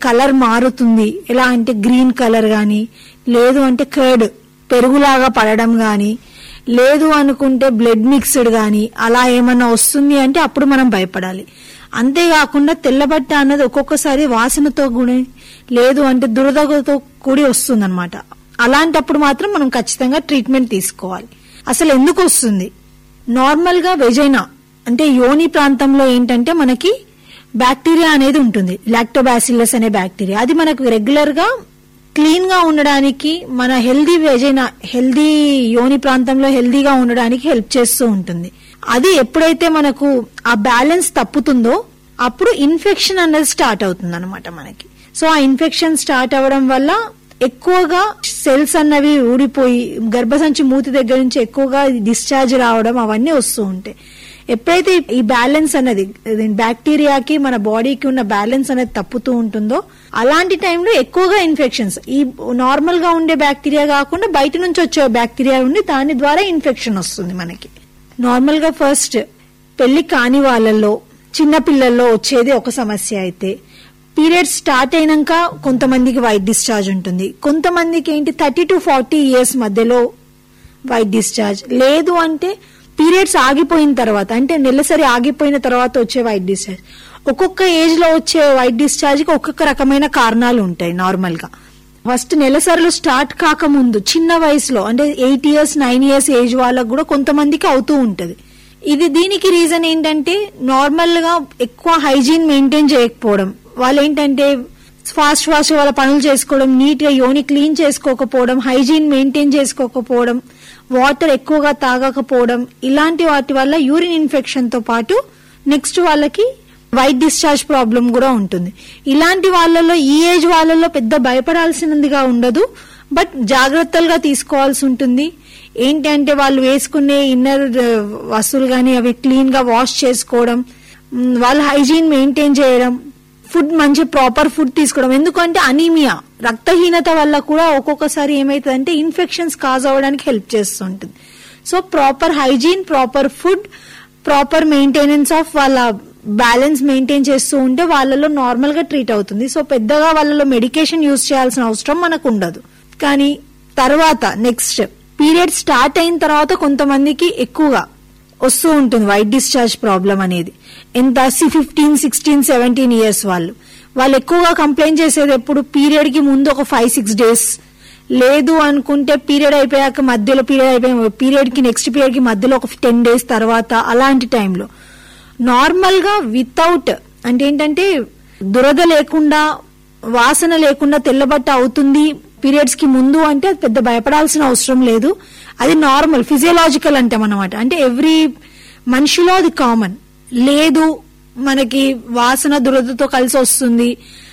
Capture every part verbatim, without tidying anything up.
Colour మారుతుంది, ఎలా అంటే గ్రీన్ కలర్ గాని, లేదు అంటే కర్డ్ పెరుగులాగా పడడం గాని, లేదు అనుకుంటే బ్లడ్ మిక్స్డ్ గాని అలా ఏమన్నా వస్తుంది అంటే అప్పుడు మనం భయపడాలి. అంతేకాకుండా తెల్లబట్ట అన్నది ఒక్కొక్కసారి వాసనతో కూడి, లేదు అంటే దురదతో కూడి వస్తుంది అనమాట. అలాంటప్పుడు మాత్రం మనం ఖచ్చితంగా ట్రీట్మెంట్ తీసుకోవాలి. అసలు ఎందుకు వస్తుంది? నార్మల్ గా వెజైనా అంటే యోని ప్రాంతంలో ఏంటంటే మనకి బ్యాక్టీరియా అనేది ఉంటుంది, లాక్టోబాసిల్లస్ అనే బ్యాక్టీరియా. అది మనకు రెగ్యులర్ గా క్లీన్ గా ఉండడానికి, మన హెల్దీ వెజైనా హెల్దీ యోని ప్రాంతంలో హెల్దీగా ఉండడానికి హెల్ప్ చేస్తూ ఉంటుంది. అది ఎప్పుడైతే మనకు ఆ బ్యాలెన్స్ తప్పుతుందో అప్పుడు ఇన్ఫెక్షన్ అనేది స్టార్ట్ అవుతుంది అనమాట మనకి. సో ఆ ఇన్ఫెక్షన్ స్టార్ట్ అవ్వడం వల్ల ఎక్కువగా సెల్స్ అన్నవి ఊడిపోయి గర్భసంచి మూతి దగ్గర నుంచి ఎక్కువగా డిశ్చార్జ్ రావడం అవన్నీ వస్తూ ఉంటాయి. ఎప్పుడైతే ఈ బ్యాలెన్స్ అనేది బ్యాక్టీరియాకి మన బాడీకి ఉన్న బ్యాలెన్స్ అనేది తప్పుతూ ఉంటుందో అలాంటి టైంలో ఎక్కువగా ఇన్ఫెక్షన్స్, ఈ నార్మల్ గా ఉండే బ్యాక్టీరియా కాకుండా బయట నుంచి వచ్చే బ్యాక్టీరియా ఉండి దాని ద్వారా ఇన్ఫెక్షన్ వస్తుంది మనకి. నార్మల్ గా ఫస్ట్ పెళ్లి కాని వాళ్ళల్లో, చిన్న పిల్లల్లో వచ్చేది ఒక సమస్య అయితే, పీరియడ్స్ స్టార్ట్ అయినాక కొంతమందికి వైట్ డిశ్చార్జ్ ఉంటుంది, కొంతమందికి ఏంటి థర్టీ టు ఫార్టీ ఇయర్స్ మధ్యలో వైట్ డిశ్చార్జ్, లేదు అంటే పీరియడ్స్ ఆగిపోయిన తర్వాత అంటే నెలసరి ఆగిపోయిన తర్వాత వచ్చే వైట్ డిశ్చార్జ్. ఒక్కొక్క ఏజ్ లో వచ్చే వైట్ డిశ్చార్జ్ కి ఒక్కొక్క రకమైన కారణాలు ఉంటాయి. నార్మల్ గా ఫస్ట్ నెలసరిలో స్టార్ట్ కాకముందు చిన్న వయసులో అంటే eight years nine years age వాళ్ళకు కూడా కొంతమందికి అవుతూ ఉంటది. ఇది దీనికి రీజన్ ఏంటంటే నార్మల్ గా ఎక్కువ హైజీన్ మెయింటైన్ చేయకపోవడం, వాళ్ళు ఏంటంటే ఫాస్ట్ ఫాస్ట్ వాళ్ళ పనులు చేసుకోవడం, నీట్ గా యోని క్లీన్ చేసుకోకపోవడం, హైజీన్ మెయింటైన్ చేసుకోకపోవడం, వాటర్ ఎక్కువగా తాగకపోవడం, ఇలాంటి వాటి వల్ల యూరిన్ ఇన్ఫెక్షన్ తో పాటు నెక్స్ట్ వాళ్ళకి వైట్ డిశ్చార్జ్ ప్రాబ్లం కూడా ఉంటుంది. ఇలాంటి వాళ్ళలో ఈ ఏజ్ వాళ్ళలో పెద్ద భయపడాల్సినదిగా ఉండదు, బట్ జాగ్రత్తలుగా తీసుకోవాల్సి ఉంటుంది. ఏంటంటే వాళ్ళు వేసుకునే ఇన్నర్ వస్తువులు గానీ అవి క్లీన్ గా వాష్ చేసుకోవడం, వాళ్ళు హైజీన్ మెయింటైన్ చేయడం, ఫుడ్ మంచి ప్రాపర్ ఫుడ్ తీసుకోవడం. ఎందుకంటే అనీమియా రక్తహీనత వల్ల కూడా ఒక్కొక్కసారి ఏమైతుందంటే ఇన్ఫెక్షన్స్ కాజ్ అవ్వడానికి హెల్ప్ చేస్తుంటుంది. So proper hygiene, proper food, proper maintenance of వాళ్ళ బ్యాలెన్స్ మెయింటైన్ చేస్తూ ఉంటే వాళ్ళలో నార్మల్ గా ట్రీట్ అవుతుంది. సో పెద్దగా వాళ్ళలో మెడికేషన్ యూజ్ చేయాల్సిన అవసరం మనకు ఉండదు. కానీ తర్వాత నెక్స్ట్ పీరియడ్ స్టార్ట్ అయిన తర్వాత కొంతమందికి ఎక్కువగా వస్తూ ఉంటుంది వైట్ డిశ్చార్జ్ ప్రాబ్లం అనేది. ఎంత ఫిఫ్టీన్ సిక్స్టీన్ సెవెంటీన్ ఇయర్స్ వాళ్ళు వాళ్ళు ఎక్కువగా కంప్లైంట్ చేసేది ఎప్పుడు పీరియడ్ కి ముందు ఒక ఫైవ్ సిక్స్ డేస్, లేదు అనుకుంటే పీరియడ్ అయిపోయాక మధ్యలో పీరియడ్ అయిపోయి పీరియడ్ కి నెక్స్ట్ పీరియడ్ కి మధ్యలో ఒక టెన్ డేస్ తర్వాత అలాంటి టైంలో నార్మల్ గా వితౌట్ అంటే ఏంటంటే దురద లేకుండా వాసన లేకుండా తెల్లబట్ట అవుతుంది పీరియడ్స్ కి ముందు అంటే అది పెద్ద భయపడాల్సిన అవసరం లేదు. అది నార్మల్ ఫిజియోలాజికల్ అంటాం అన్నమాట. అంటే ఎవ్రీ మనిషిలో అది కామన్. లేదు మనకి వాసన దురదతో కలిసి వస్తుంది,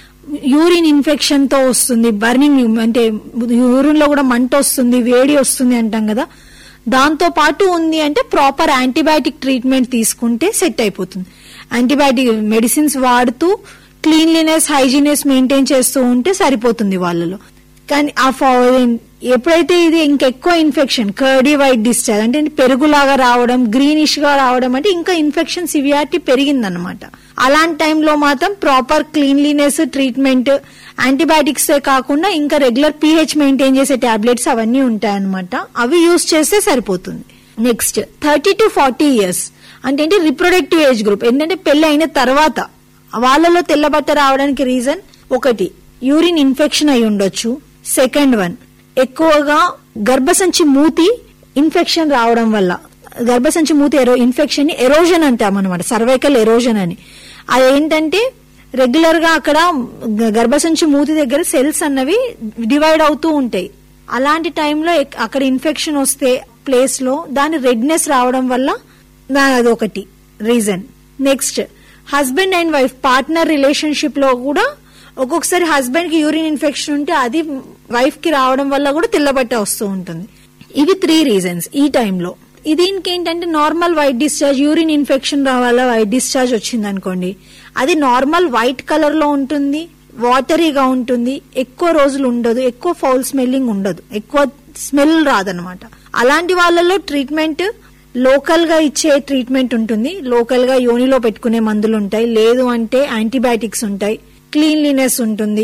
యూరిన్ ఇన్ఫెక్షన్ తో వస్తుంది, బర్నింగ్ అంటే యూరిన్ లో కూడా మంట వస్తుంది, వేడి వస్తుంది అంటాం కదా, దాంతో పాటు ఉంది అంటే ప్రాపర్ యాంటీబయాటిక్ ట్రీట్మెంట్ తీసుకుంటే సెట్ అయిపోతుంది. యాంటీబయాటిక్ మెడిసిన్స్ వాడుతూ క్లీన్లీనెస్ హైజీనెస్ మెయింటైన్ చేస్తూ ఉంటే సరిపోతుంది వాళ్ళలో. కానీ ఆ ఎప్పుడైతే ఇది ఇంకెక్కువ ఇన్ఫెక్షన్ కర్డీ వైట్ డిశ్చార్జ్ అంటే పెరుగులాగా రావడం, గ్రీనిష్ గా రావడం అంటే ఇంకా ఇన్ఫెక్షన్ సివియారిటీ పెరిగిందనమాట. అలాంటి టైంలో మాత్రం ప్రాపర్ క్లీన్లీనెస్ ట్రీట్మెంట్, యాంటీబయాటిక్స్ కాకుండా ఇంకా రెగ్యులర్ పీహెచ్ మెయింటైన్ చేసే టాబ్లెట్స్ అవన్నీ ఉంటాయన్నమాట. అవి యూజ్ చేస్తే సరిపోతుంది. Next thirty to forty years అంటే రిప్రొడక్టివ్ ఏజ్ గ్రూప్. ఏంటంటే పెళ్లి అయిన తర్వాత వాళ్ళలో తెల్లబట్ట రావడానికి రీజన్ ఒకటి యూరిన్ ఇన్ఫెక్షన్ అయి ఉండొచ్చు. సెకండ్ వన్ ఎక్కువగా గర్భసంచి మూతి ఇన్ఫెక్షన్ రావడం వల్ల, గర్భసంచి మూతి ఎరో ఇన్ఫెక్షన్ ని ఎరోజన్ అంటాం అనమాట, సర్వైకల్ ఎరోజన్ అని. అదేంటంటే రెగ్యులర్ గా అక్కడ గర్భసంచి మూతి దగ్గర సెల్స్ అన్నవి డివైడ్ అవుతూ ఉంటాయి. అలాంటి టైంలో అక్కడ ఇన్ఫెక్షన్ వస్తే ప్లేస్ లో దాని రెడ్నెస్ రావడం వల్ల అదొకటి reason. Next husband and wife partner relationship లో కూడా ఒక్కొక్కసారి హస్బెండ్ కి యూరిన్ ఇన్ఫెక్షన్ ఉంటే అది వైఫ్ కి రావడం వల్ల కూడా తెల్లబట్ట వస్తూ ఉంటుంది. ఇవి త్రీ రీజన్స్ ఈ టైంలో. దీనికి ఏంటంటే normal white discharge, urine infection వల్ల వైట్ డిశ్చార్జ్ వచ్చింది అనుకోండి, అది నార్మల్ వైట్ కలర్ లో ఉంటుంది, వాటరీగా ఉంటుంది, ఎక్కువ రోజులు ఉండదు, ఎక్కువ ఫౌల్ స్మెల్లింగ్ ఉండదు, ఎక్కువ స్మెల్ రాదనమాట. అలాంటి వాళ్ళలో ట్రీట్మెంట్ లోకల్ గా ఇచ్చే ట్రీట్మెంట్ ఉంటుంది, లోకల్ గా యోనిలో పెట్టుకునే మందులు ఉంటాయి, లేదు అంటే యాంటీబయాటిక్స్ ఉంటాయి, క్లీన్లీనెస్ ఉంటుంది.